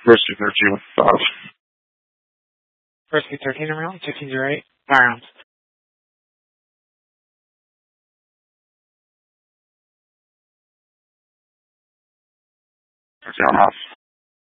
Rescue 13 with 5. Rescue 13 around, 1608, firearms. Okay, on off.